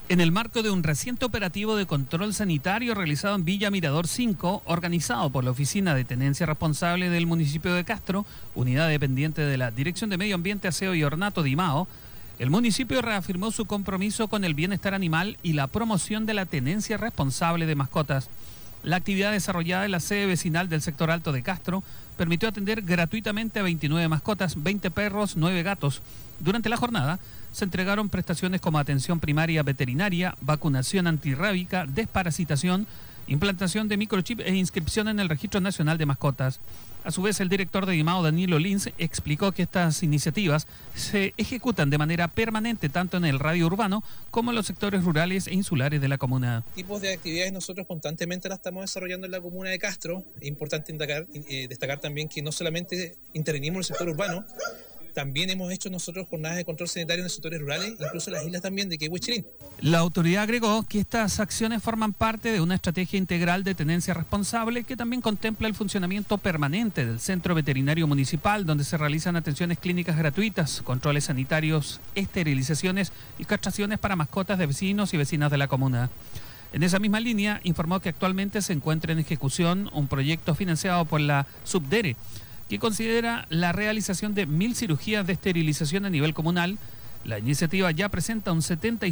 En el marco de un reciente operativo de control sanitario realizado en Villa Mirador 5, organizado por la Oficina de Tenencia Responsable del municipio de Castro, unidad dependiente de la Dirección de Medio Ambiente, Aseo y Ornato de IMAO, el municipio reafirmó su compromiso con el bienestar animal y la promoción de la tenencia responsable de mascotas. La actividad desarrollada en la sede vecinal del sector Alto de Castro permitió atender gratuitamente a 29 mascotas, 20 perros, 9 gatos. Durante la jornada se entregaron prestaciones como atención primaria veterinaria, vacunación antirrábica, desparasitación, implantación de microchip e inscripción en el Registro Nacional de Mascotas. A su vez, el director de IMAO, Danilo Lins, explicó que estas iniciativas se ejecutan de manera permanente tanto en el radio urbano como en los sectores rurales e insulares de la comuna. Tipos de actividades nosotros constantemente las estamos desarrollando en la comuna de Castro. Es importante destacar también que no solamente intervenimos en el sector urbano, también hemos hecho nosotros jornadas de control sanitario en los sectores rurales, incluso en las islas también de Quehue y Chilín. La autoridad agregó que estas acciones forman parte de una estrategia integral de tenencia responsable que también contempla el funcionamiento permanente del Centro Veterinario Municipal, donde se realizan atenciones clínicas gratuitas, controles sanitarios, esterilizaciones y castraciones para mascotas de vecinos y vecinas de la comuna. En esa misma línea, informó que actualmente se encuentra en ejecución un proyecto financiado por la Subdere, que considera la realización de 1.000 cirugías de esterilización a nivel comunal. La iniciativa ya presenta un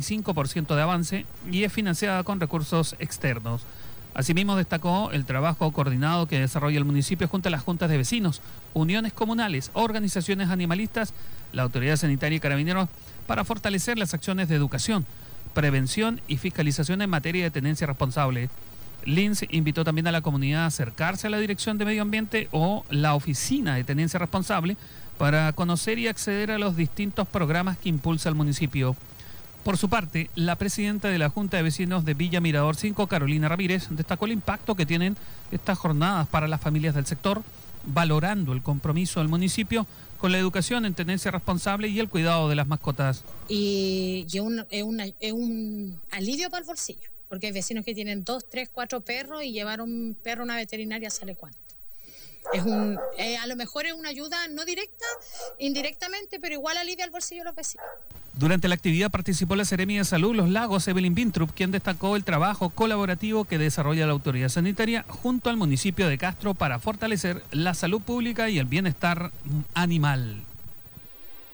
75% de avance y es financiada con recursos externos. Asimismo, destacó el trabajo coordinado que desarrolla el municipio junto a las juntas de vecinos, uniones comunales, organizaciones animalistas, la autoridad sanitaria y carabineros para fortalecer las acciones de educación, prevención y fiscalización en materia de tenencia responsable. Lins invitó también a la comunidad a acercarse a la Dirección de Medio Ambiente o la Oficina de Tenencia Responsable para conocer y acceder a los distintos programas que impulsa el municipio. Por su parte, la presidenta de la Junta de Vecinos de Villa Mirador 5, Carolina Ramírez, destacó el impacto que tienen estas jornadas para las familias del sector, valorando el compromiso del municipio con la educación en tenencia responsable y el cuidado de las mascotas. Y es un alivio para el bolsillo, porque hay vecinos que tienen 2, 3, 4 perros y llevar un perro a una veterinaria sale cuánto. A lo mejor es una ayuda no directa, indirectamente, pero igual alivia el bolsillo de los vecinos. Durante la actividad participó la Seremi de Salud Los Lagos, Evelyn Bintrup, quien destacó el trabajo colaborativo que desarrolla la autoridad sanitaria junto al municipio de Castro para fortalecer la salud pública y el bienestar animal.